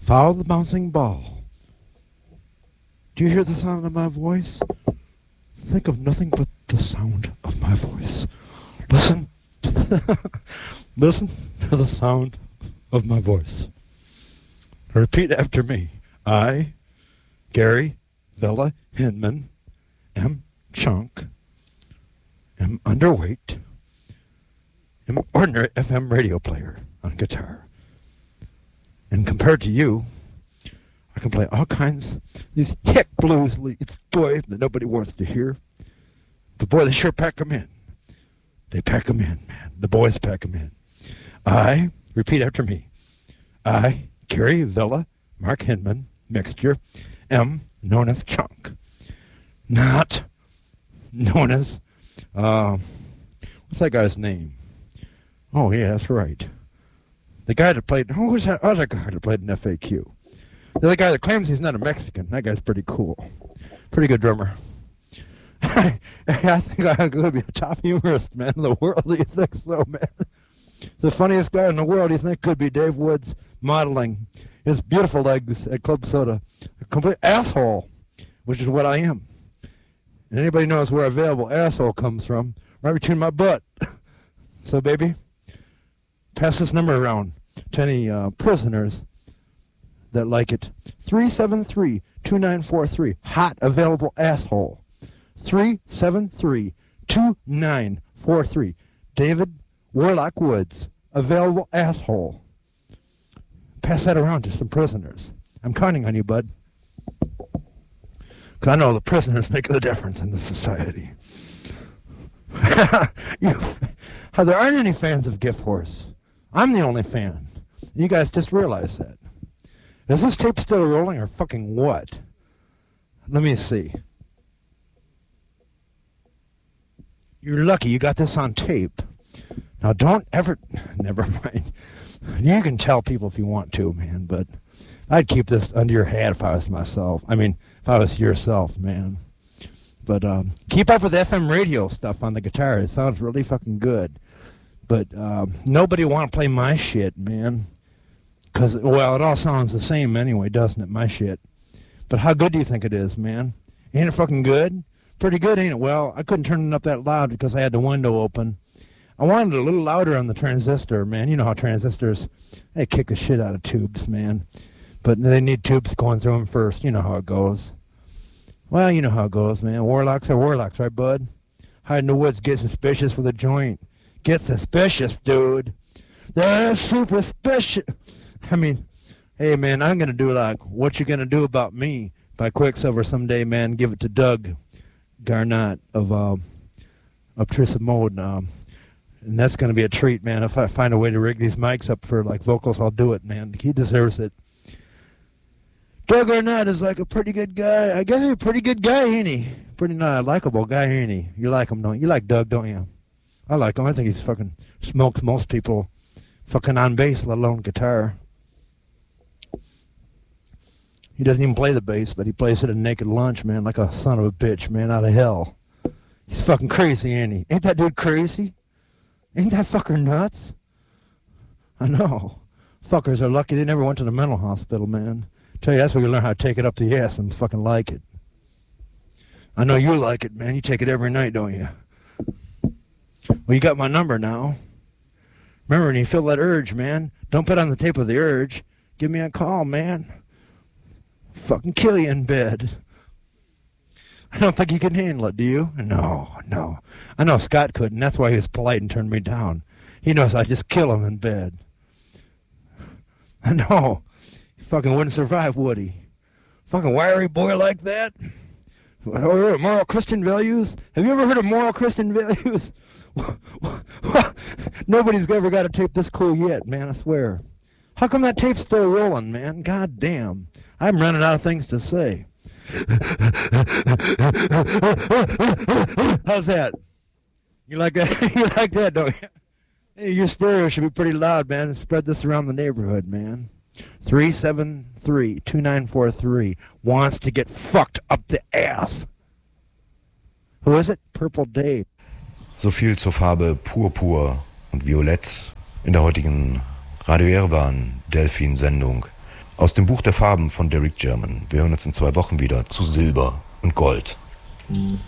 Follow the bouncing ball. Do you hear the sound of my voice? Think of nothing but the sound of my voice. Listen to the sound of my voice. Repeat after me. I, Gary Villa Hinman, am chunk, am underweight, am an ordinary FM radio player on guitar. And compared to you, I can play all kinds of these hick blues leads, boy, that nobody wants to hear. But boy, they sure pack them in. They pack them in, man. The boys pack them in. I, repeat after me, I, Gary Villa, Mark Hinman, mixture, am known as Chunk. Not known as, what's that guy's name? Oh, yeah, that's right. The guy that played, who was that other guy that played in FAQ? The other guy that claims he's not a Mexican. That guy's pretty cool. Pretty good drummer. I think I'm going to be a top humorist, man, in the world. Do you think so, man? The funniest guy in the world, you think, could be Dave Woods modeling his beautiful legs at Club Soda. A complete asshole, which is what I am. And anybody knows where available asshole comes from, right between my butt. So, baby, pass this number around to any prisoners that like it. 373-2943. Hot available asshole. 373-2943. David Warlock Woods. Available asshole. Pass that around to some prisoners. I'm counting on you, bud. Because I know the prisoners make the difference in the society. There aren't any fans of Gift Horse. I'm the only fan. You guys just realize that. Is this tape still rolling or fucking what? Let me see. You're lucky you got this on tape. Now don't ever... Never mind. You can tell people if you want to, man, but I'd keep this under your hat if I was myself. I mean, if I was yourself, man. But keep up with the FM radio stuff on the guitar. It sounds really fucking good. But nobody want to play my shit, man. Because, well, it all sounds the same anyway, doesn't it, my shit? But how good do you think it is, man? Ain't it fucking good? Pretty good, ain't it? Well, I couldn't turn it up that loud because I had the window open. I wanted it a little louder on the transistor, man. You know how transistors, they kick the shit out of tubes, man. But they need tubes going through them first. You know how it goes. Well, you know how it goes, man. Warlocks are warlocks, right, bud? Hide in the woods, get suspicious with a joint. Get suspicious, dude. They're super suspicious. I mean, hey, man, I'm going to do like What You Gonna Do About Me by Quicksilver someday, man. Give it to Doug Garnott of Obtrusive Mode. And that's going to be a treat, man. If I find a way to rig these mics up for like vocals, I'll do it, man. He deserves it. Doug Garnott is like a pretty good guy. I guess he's a pretty good guy, ain't he? Pretty likable guy, ain't he? You like him, don't you? You like Doug, don't you? I like him. I think he's fucking smokes most people fucking on bass, let alone guitar. He doesn't even play the bass, but he plays it in Naked Lunch, man, like a son of a bitch, man, out of hell. He's fucking crazy, ain't he? Ain't that dude crazy? Ain't that fucker nuts? I know. Fuckers are lucky they never went to the mental hospital, man. Tell you, that's where you learn how to take it up the ass and fucking like it. I know you like it, man. You take it every night, don't you? Well, you got my number now. Remember, when you feel that urge, man, don't put on the tape of the urge. Give me a call, man. Fucking kill you in bed. I don't think you can handle it, do you? No. I know Scott couldn't. That's why he was polite and turned me down. He knows I just kill him in bed. I know. He fucking wouldn't survive, would he? Fucking wiry boy like that? Moral Christian values? Have you ever heard of moral Christian values? Nobody's ever got a tape this cool yet, man, I swear. How come that tape's still rolling, man? God damn. I'm running out of things to say. How's that? You like that? You like that, don't you? Hey, your stereo should be pretty loud, man. Spread this around the neighborhood, man. 373-2943 wants to get fucked up the ass. Who is it? Purple Dave. So viel zur Farbe Purpur und Violett in der heutigen Radio Erevan Delfin-Sendung. Aus dem Buch der Farben von Derek Jarman. Wir hören uns in 2 Wochen wieder zu Silber und Gold.